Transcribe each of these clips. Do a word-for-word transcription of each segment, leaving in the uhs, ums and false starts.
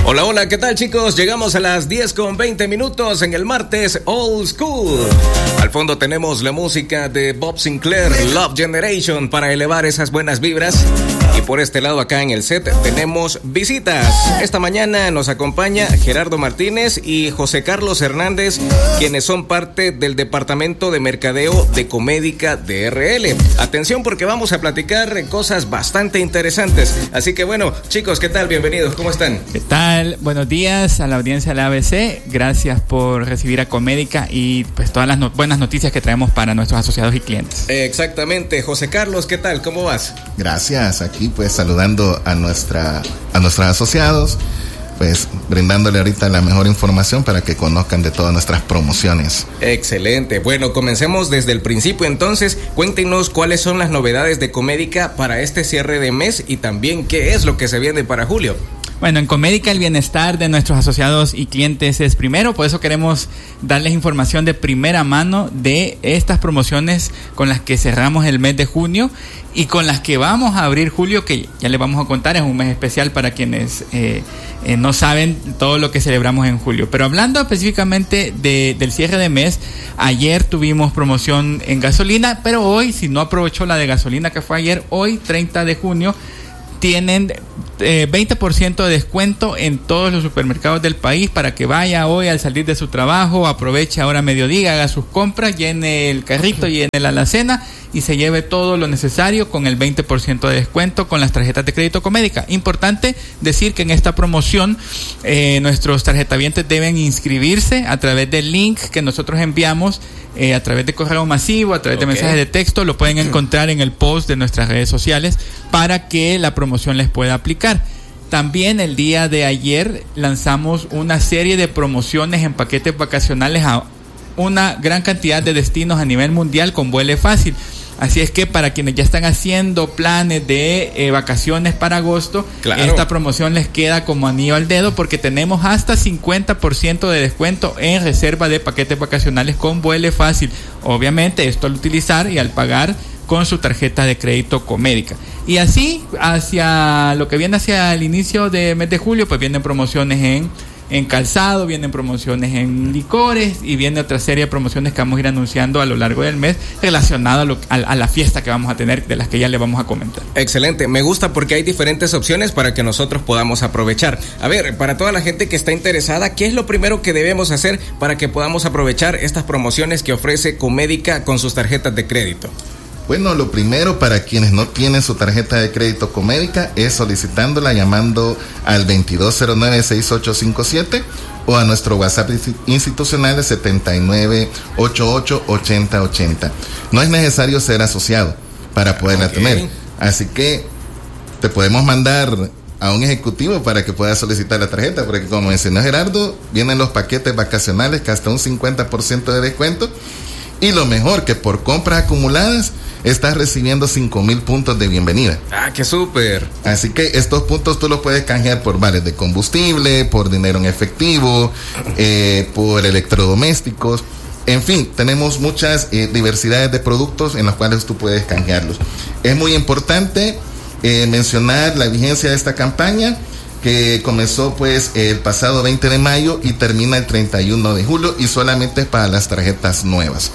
Hola, hola, ¿qué tal, chicos? Llegamos a las diez con veinte minutos en el martes Old School. Al fondo tenemos la música de Bob Sinclair, Love Generation, para elevar esas buenas vibras. Y por este lado acá en el set tenemos visitas. Esta mañana nos acompaña Gerardo Martínez y José Carlos Hernández, quienes son parte del Departamento de Mercadeo de Comédica de R L. Atención, porque vamos a platicar cosas bastante interesantes. Así que bueno, chicos, ¿qué tal? Bienvenidos, ¿cómo están? ¿Qué tal? Buenos días a la audiencia de la A B C. Gracias por recibir a Comédica y pues todas las no- buenas noticias que traemos para nuestros asociados y clientes. Exactamente. José Carlos, ¿qué tal? ¿Cómo vas? Gracias. Aquí pues saludando a nuestra a nuestros asociados, pues brindándole ahorita la mejor información para que conozcan de todas nuestras promociones. Excelente. Bueno, comencemos desde el principio entonces. Cuéntenos cuáles son las novedades de Comédica para este cierre de mes y también qué es lo que se viene para julio. Bueno, en Comédica el bienestar de nuestros asociados y clientes es primero, por eso queremos darles información de primera mano de estas promociones con las que cerramos el mes de junio y con las que vamos a abrir julio, que ya les vamos a contar, es un mes especial para quienes eh, eh, no saben todo lo que celebramos en julio. Pero hablando específicamente de, del cierre de mes, ayer tuvimos promoción en gasolina, pero hoy, si no aprovechó la de gasolina que fue ayer, hoy treinta de junio, tienen eh, veinte por ciento de descuento en todos los supermercados del país para que vaya hoy al salir de su trabajo, aproveche ahora a mediodía, haga sus compras, llene el carrito, llene la alacena y se lleve todo lo necesario con el veinte por ciento de descuento con las tarjetas de crédito Comédica. Importante decir que en esta promoción eh, nuestros tarjetavientes deben inscribirse a través del link que nosotros enviamos eh, a través de correo masivo, a través okay. de mensajes de texto. Lo pueden encontrar en el post de nuestras redes sociales para que la promoción les pueda aplicar. También el día de ayer lanzamos una serie de promociones en paquetes vacacionales a una gran cantidad de destinos a nivel mundial con vuelo fácil. Así es que para quienes ya están haciendo planes de eh, vacaciones para agosto, claro, esta promoción les queda como anillo al dedo porque tenemos hasta cincuenta por ciento de descuento en reserva de paquetes vacacionales con vuelo fácil. Obviamente esto al utilizar y al pagar con su tarjeta de crédito Comédica. Y así, hacia lo que viene hacia el inicio de mes de julio, pues vienen promociones en en calzado, vienen promociones en licores y viene otra serie de promociones que vamos a ir anunciando a lo largo del mes relacionado a, lo, a, a la fiesta que vamos a tener, de las que ya le vamos a comentar. Excelente, me gusta porque hay diferentes opciones para que nosotros podamos aprovechar. A ver, para toda la gente que está interesada, ¿qué es lo primero que debemos hacer para que podamos aprovechar estas promociones que ofrece Comédica con sus tarjetas de crédito? Bueno, lo primero para quienes no tienen su tarjeta de crédito Comédica es solicitándola llamando al veintidós cero nueve, sesenta y ocho cincuenta y siete o a nuestro WhatsApp institucional de setenta y nueve, ochenta y ocho, ochenta ochenta. No es necesario ser asociado para poderla okay. tener, así que te podemos mandar a un ejecutivo para que pueda solicitar la tarjeta, porque como mencionó Gerardo, vienen los paquetes vacacionales que hasta un cincuenta por ciento de descuento. Y lo mejor, que por compras acumuladas estás recibiendo cinco mil puntos de bienvenida. Ah, qué súper. Así que estos puntos tú los puedes canjear por vales de combustible, por dinero en efectivo, eh, por electrodomésticos. En fin, tenemos muchas eh, diversidades de productos en los cuales tú puedes canjearlos. Es muy importante eh, mencionar la vigencia de esta campaña, que comenzó pues el pasado veinte de mayo y termina el treinta y uno de julio y solamente es para las tarjetas nuevas.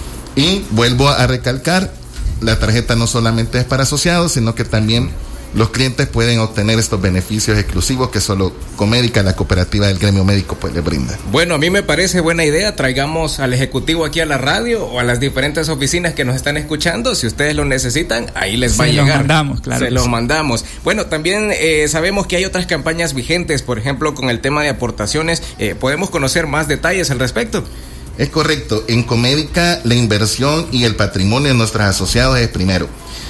Y vuelvo a recalcar, la tarjeta no solamente es para asociados, sino que también los clientes pueden obtener estos beneficios exclusivos que solo Comédica, la cooperativa del gremio médico, pues le brinda. Bueno, a mí me parece buena idea. Traigamos al ejecutivo aquí a la radio o a las diferentes oficinas que nos están escuchando. Si ustedes lo necesitan, ahí les va a llegar. Se los mandamos, claro. Se los mandamos. Bueno, también eh, sabemos que hay otras campañas vigentes, por ejemplo, con el tema de aportaciones. Eh, ¿Podemos conocer más detalles al respecto? Es correcto. En Comédica, la inversión y el patrimonio de nuestros asociados es primero.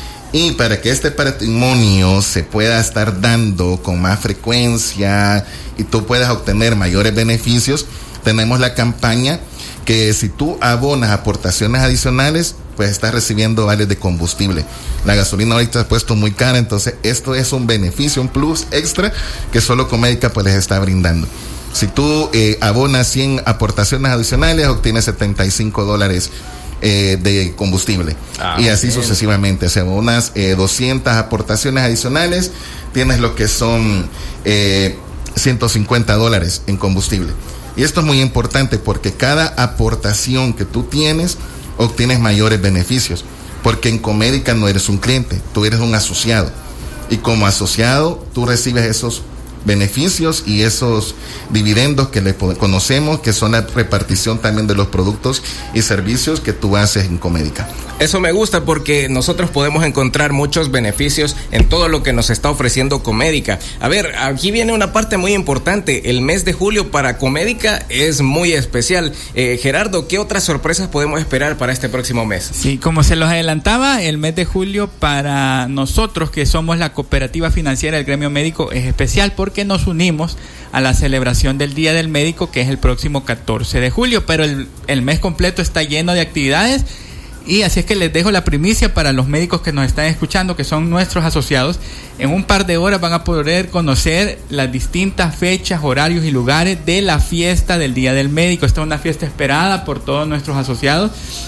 Y para que este patrimonio se pueda estar dando con más frecuencia y tú puedas obtener mayores beneficios, tenemos la campaña que si tú abonas aportaciones adicionales, pues estás recibiendo vales de combustible. La gasolina ahorita ha puesto muy cara, entonces esto es un beneficio, un plus extra que solo Comédica pues les está brindando. Si tú eh, abonas cien aportaciones adicionales, obtienes setenta y cinco dólares Eh, de combustible ah, y así bien. Sucesivamente, o sea, unas eh, doscientas aportaciones adicionales, tienes lo que son eh, ciento cincuenta dólares en combustible. Y esto es muy importante porque cada aportación que tú tienes, obtienes mayores beneficios. Porque en Comédica no eres un cliente, tú eres un asociado. Y como asociado, tú recibes esos beneficios y esos dividendos que le conocemos, que son la repartición también de los productos y servicios que tú haces en Comédica. Eso me gusta porque nosotros podemos encontrar muchos beneficios en todo lo que nos está ofreciendo Comédica. A ver, aquí viene una parte muy importante. El mes de julio para Comédica es muy especial. Eh, Gerardo, ¿qué otras sorpresas podemos esperar para este próximo mes? Sí, como se los adelantaba, el mes de julio para nosotros, que somos la cooperativa financiera del Gremio Médico, es especial porque que nos unimos a la celebración del Día del Médico, que es el próximo catorce de julio, pero el, el mes completo está lleno de actividades, y así es que les dejo la primicia para los médicos que nos están escuchando, que son nuestros asociados. En un par de horas van a poder conocer las distintas fechas, horarios y lugares de la fiesta del Día del Médico. Esta es una fiesta esperada por todos nuestros asociados,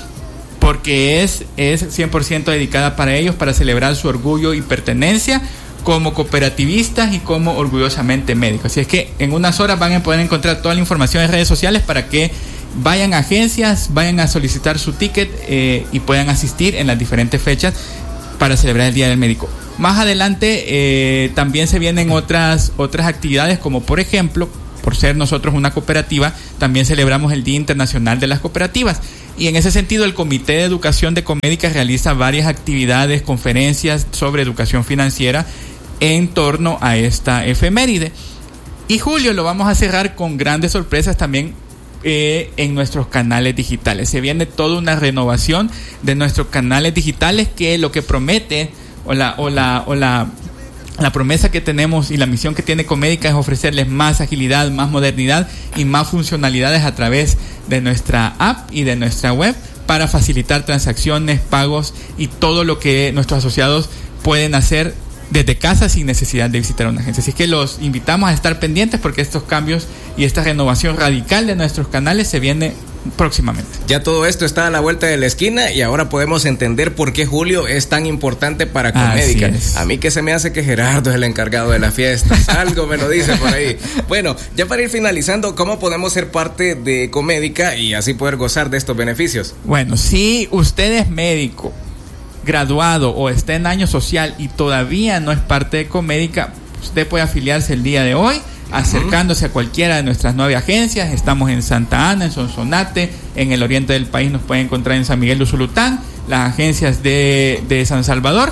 porque es, es cien por ciento dedicada para ellos, para celebrar su orgullo y pertenencia como cooperativistas y como orgullosamente médicos. Así es que en unas horas van a poder encontrar toda la información en redes sociales para que vayan a agencias, vayan a solicitar su ticket eh, y puedan asistir en las diferentes fechas para celebrar el Día del Médico. Más adelante eh, también se vienen otras, otras actividades, como por ejemplo, por ser nosotros una cooperativa, también celebramos el Día Internacional de las Cooperativas. Y en ese sentido, el Comité de Educación de Comédica realiza varias actividades, conferencias sobre educación financiera en torno a esta efeméride. Y julio lo vamos a cerrar con grandes sorpresas también eh, en nuestros canales digitales. Se viene toda una renovación de nuestros canales digitales, que lo que promete o la o la o la La promesa que tenemos y la misión que tiene Comédica es ofrecerles más agilidad, más modernidad y más funcionalidades a través de nuestra app y de nuestra web para facilitar transacciones, pagos y todo lo que nuestros asociados pueden hacer desde casa sin necesidad de visitar una agencia. Así que los invitamos a estar pendientes porque estos cambios y esta renovación radical de nuestros canales se viene próximamente. Ya todo esto está a la vuelta de la esquina y ahora podemos entender por qué julio es tan importante para Comédica. A mí que se me hace que Gerardo es el encargado de las fiestas. Algo me lo dice por ahí. Bueno, ya para ir finalizando, ¿cómo podemos ser parte de Comédica y así poder gozar de estos beneficios? Bueno, si usted es médico, graduado o está en año social y todavía no es parte de Comédica, usted puede afiliarse el día de hoy acercándose a cualquiera de nuestras nueve agencias. Estamos en Santa Ana, en Sonsonate, en el oriente del país nos pueden encontrar en San Miguel de Usulután, las agencias de, de San Salvador.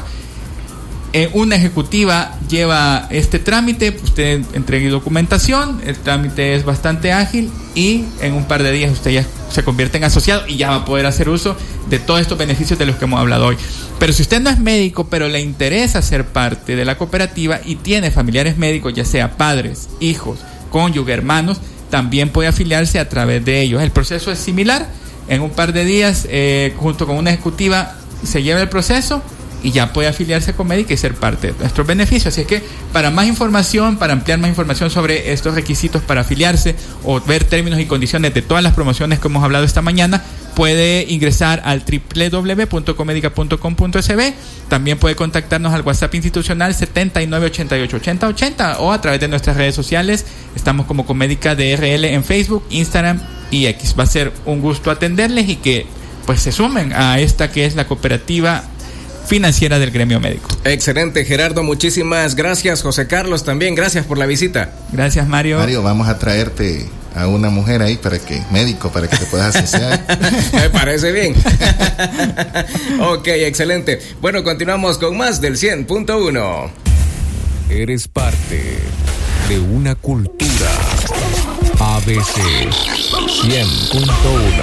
Eh, una ejecutiva lleva este trámite, usted entregue documentación, el trámite es bastante ágil y en un par de días usted ya se convierte en asociado y ya va a poder hacer uso de todos estos beneficios de los que hemos hablado hoy. Pero si usted no es médico, pero le interesa ser parte de la cooperativa y tiene familiares médicos, ya sea padres, hijos, cónyuge, hermanos, también puede afiliarse a través de ellos. El proceso es similar, en un par de días, eh, junto con una ejecutiva, se lleva el proceso y ya puede afiliarse a Comédica y ser parte de nuestros beneficios. Así es que para más información, para ampliar más información sobre estos requisitos para afiliarse o ver términos y condiciones de todas las promociones que hemos hablado esta mañana, puede ingresar al doble u doble u doble u punto comédica punto com punto es be. También puede contactarnos al WhatsApp institucional setenta y nueve ochenta y ocho ochenta ochenta o a través de nuestras redes sociales. Estamos como Comédica D R L en Facebook, Instagram y X. Va a ser un gusto atenderles y que pues se sumen a esta que es la cooperativa financiera del Gremio Médico. Excelente, Gerardo, muchísimas gracias. José Carlos también, gracias por la visita. Gracias, Mario. Mario, vamos a traerte a una mujer ahí para que, médico, para que te puedas asociar. Me parece bien. Ok, excelente. Bueno, continuamos con más del cien punto uno. Eres parte de una cultura. A B C cien punto uno.